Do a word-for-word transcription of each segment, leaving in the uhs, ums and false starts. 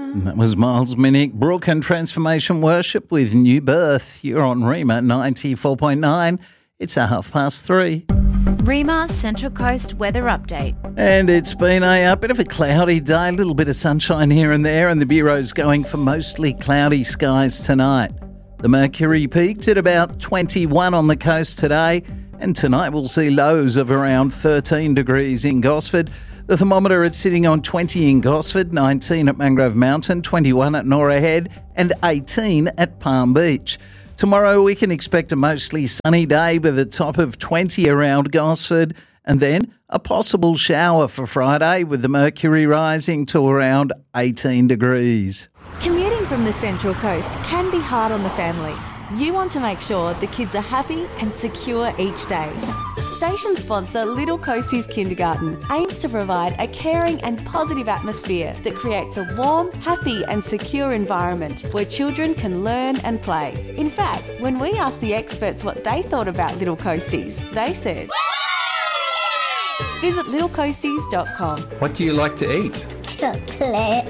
That was Miles Minnick, Brooke and Transformation Worship with New Birth. You're on Rima ninety-four point nine. It's a half past three. Rima Central Coast weather update. And it's been a, a bit of a cloudy day, a little bit of sunshine here and there, and the Bureau's going for mostly cloudy skies tonight. The mercury peaked at about twenty-one on the coast today, and tonight we'll see lows of around thirteen degrees in Gosford. The thermometer is sitting on twenty in Gosford, nineteen at Mangrove Mountain, twenty-one at Norah Head and eighteen at Palm Beach. Tomorrow we can expect a mostly sunny day with a top of twenty around Gosford, and then a possible shower for Friday with the mercury rising to around eighteen degrees. Commuting from the Central Coast can be hard on the family. You want to make sure the kids are happy and secure each day. Station sponsor Little Coasties Kindergarten aims to provide a caring and positive atmosphere that creates a warm, happy and secure environment where children can learn and play. In fact, when we asked the experts what they thought about Little Coasties, they said, visit little coasties dot com. What do you like to eat? Chocolate.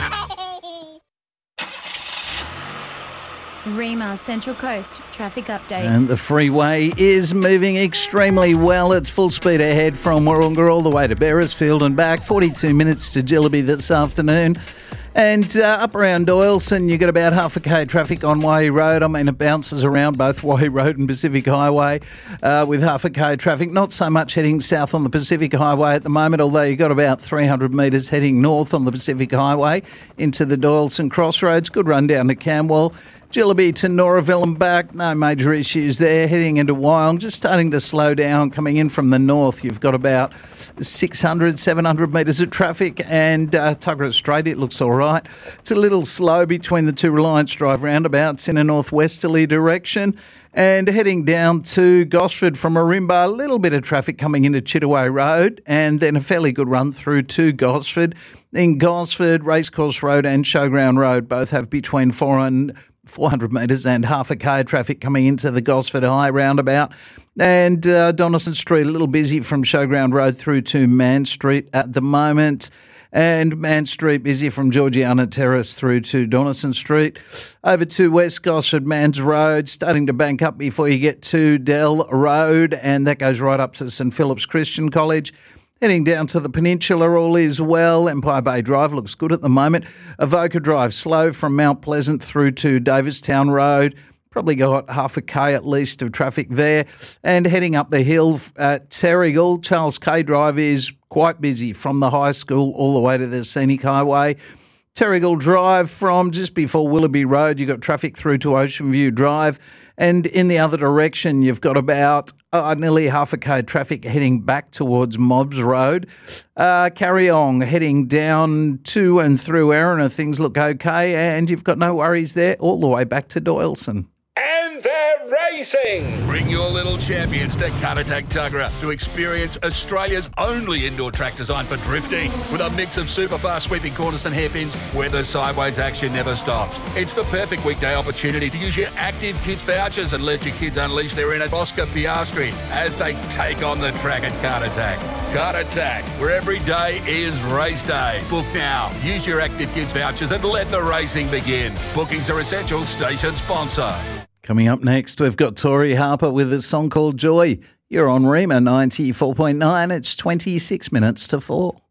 Rima Central Coast traffic update. And the freeway is moving extremely well. It's full speed ahead from Warunga all the way to Beresfield and back. forty-two minutes to Jillaby this afternoon. And uh, up around Doyleson, you get about half a K traffic on Waihi Road. I mean, it bounces around both Waihi Road and Pacific Highway uh, with half a K traffic. Not so much heading south on the Pacific Highway at the moment, although you've got about three hundred metres heading north on the Pacific Highway into the Doyleson Crossroads. Good run down to Camwell. Jillaby to Noraville and back, no major issues there. Heading into Wyong, just starting to slow down. Coming in from the north, you've got about six hundred, seven hundred metres of traffic, and uh, Tuggerah Straight, it looks all right. It's a little slow between the two Reliance Drive roundabouts in a northwesterly direction. And heading down to Gosford from Marimba, a little bit of traffic coming into Chittaway Road, and then a fairly good run through to Gosford. In Gosford, Racecourse Road and Showground Road both have between four and four hundred metres and half a K traffic coming into the Gosford High roundabout. And uh, Donaldson Street, a little busy from Showground Road through to Man Street at the moment. And Man Street busy from Georgiana Terrace through to Donaldson Street. Over to West Gosford, Mans Road, starting to bank up before you get to Dell Road, and that goes right up to St Philip's Christian College. Heading down to the Peninsula, all is well. Empire Bay Drive looks good at the moment. Avoca Drive slow from Mount Pleasant through to Davistown Road. Probably got half a K at least of traffic there. And heading up the hill at Terrigal, Charles K Drive is quite busy from the high school all the way to the Scenic Highway. Terrigal Drive from just before Willoughby Road, you've got traffic through to Ocean View Drive. And in the other direction, you've got about uh, nearly half a K traffic heading back towards Mobbs Road. Uh, carry on, heading down to and through Erina, things look okay, and you've got no worries there all the way back to Doyleson. And they're racing! Bring your little champions to Carattack Tuggerah to experience Australia's only indoor track designed for drifting. With a mix of super fast sweeping corners and hairpins where the sideways action never stops. It's the perfect weekday opportunity to use your Active Kids vouchers and let your kids unleash their inner Oscar Piastri as they take on the track at Carattack. Carattack, where every day is race day. Book now. Use your Active Kids vouchers and let the racing begin. Bookings are essential. Station sponsor. Coming up next, we've got Tori Harper with a song called Joy. You're on Rima ninety-four point nine. It's twenty-six minutes to four.